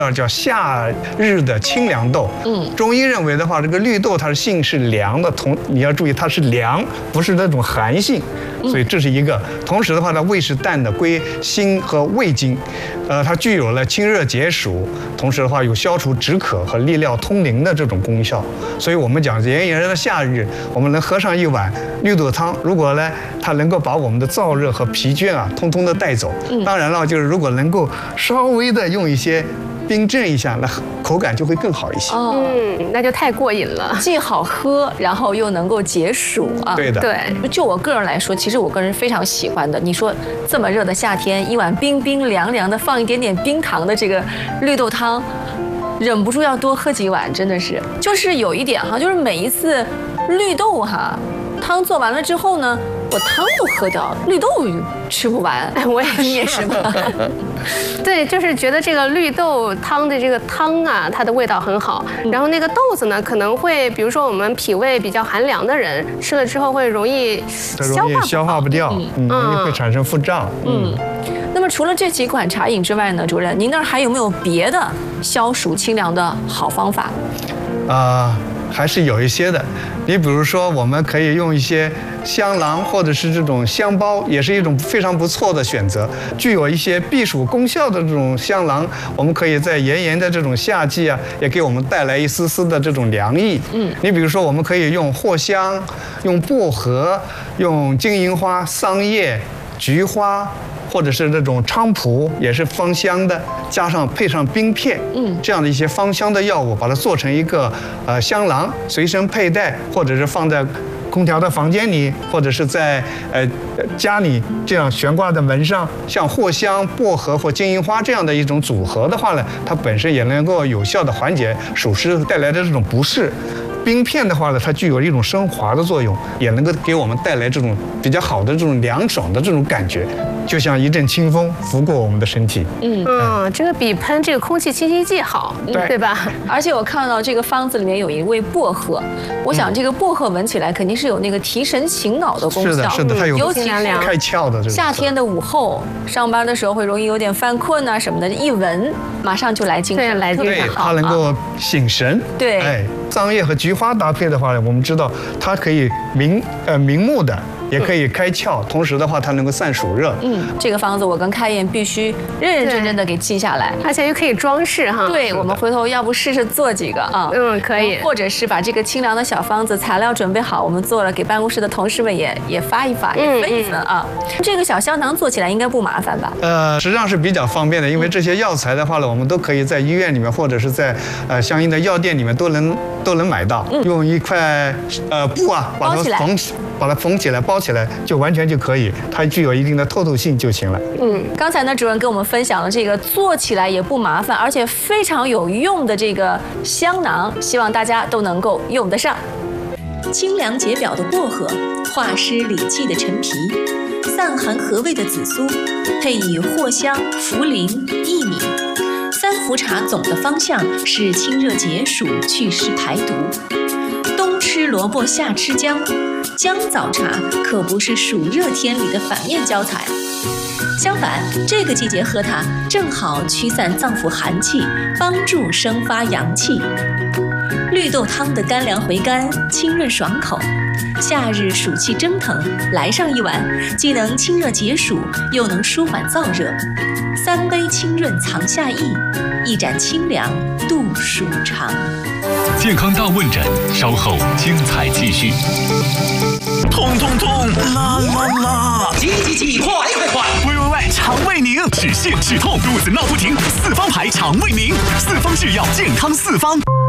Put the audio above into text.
叫夏日的清凉豆。中医认为的话，这个绿豆它的性是凉的，你要注意它是凉，不是那种寒性，所以这是一个。同时的话，它味是淡的，归心和胃经，它具有了清热解暑，同时的话有消除止渴和利尿通淋的这种功效。所以我们讲炎炎的夏日，我们能喝上一碗绿豆汤，如果呢它能够把我们的燥热和疲倦啊通通的带走。当然了，就是如果能够稍微的用一些冰镇一下，那口感就会更好一些。 那就太过瘾了， 既好喝，然后又能够解暑啊。 对的， 对。 就我个人来说，其实我个人非常喜欢的。你说这么热的夏天，一碗冰冰凉凉的，放一点点冰糖的这个绿豆汤，忍不住要多喝几碗，真的是。就是有一点哈，就是每一次绿豆汤做完了之后呢，我汤都喝掉，绿豆吃不完。 我也你也是吗？ 对，就是觉得这个绿豆汤的这个汤啊，它的味道很好。然后那个豆子呢，可能会，比如说我们脾胃比较寒凉的人，吃了之后会容易消化不掉，容易会产生腹胀。 那么除了这几款茶饮之外呢，主任，您那儿还有没有别的消暑清凉的好方法？ 还是有一些的。你比如说，我们可以用一些香囊或者是这种香包，也是一种非常不错的选择。具有一些避暑功效的这种香囊，我们可以在炎炎的这种夏季啊，也给我们带来一丝丝的这种凉意。你比如说，我们可以用藿香、用薄荷、用金银花、桑叶、菊花，或者是那种菖蒲，也是芳香的，配上冰片，这样的一些芳香的药物，把它做成一个香囊，随身佩戴，或者是放在空调的房间里，或者是在家里这样悬挂在门上。像藿香、薄荷或金银花这样的一种组合的话呢，它本身也能够有效的缓解暑湿带来的这种不适。冰片的话呢，它具有一种升华的作用，也能够给我们带来这种比较好的这种凉爽的这种感觉，就像一阵清风拂过我们的身体。 这个比喷这个空气清新剂好，对吧？ 而且我看到这个方子里面有一味薄荷，我想这个薄荷闻起来肯定是有那个提神醒脑的功效。 是的，它有尤其是开窍的这种。 夏天的午后，上班的时候会容易有点犯困啊什么的，一闻马上就来精神， 来精神好。 它能够醒神。 对， 桑叶和菊花搭配的话，我们知道它可以明目的，也可以开窍，同时的话它能够散暑热。 这个方子我跟开燕必须认认真真的给记下来， 而且又可以装饰哈。 对，我们回头要不试试做几个啊？ 可以。 或者是把这个清凉的小方子材料准备好，我们做了给办公室的同事们也发一发，也分一分啊。这个小香囊做起来应该不麻烦吧？ 实际上是比较方便的，因为这些药材的话呢，我们都可以在医院里面或者是在相应的药店里面都能买到。用一块布啊，把它缝起来，包起来，就完全就可以，它具有一定的透性就行了。 刚才呢，主任跟我们分享了这个做起来也不麻烦，而且非常有用的这个香囊，希望大家都能够用得上。 清凉解表的薄荷，化湿理气的陈皮，散寒和味的紫苏，配以藿香、茯苓、薏米。3伏茶总的方向是清热解暑、祛湿排毒。冬吃萝卜夏吃姜，姜枣茶可不是暑热天里的反面教材。相反，这个季节喝它，正好驱散脏腑寒气，帮助生发阳气。绿豆汤的甘凉回甘，清润爽口。夏日暑气蒸腾，来上一碗，既能清热解暑，又能舒缓燥热。3杯清润藏夏意，1盏清凉度暑长。 健康大问诊，稍后精彩继续。 痛痛痛，啦啦啦！急，快！喂，肠胃宁，止泻止痛，肚子闹不停，4方牌肠胃宁，4方制药，健康4方。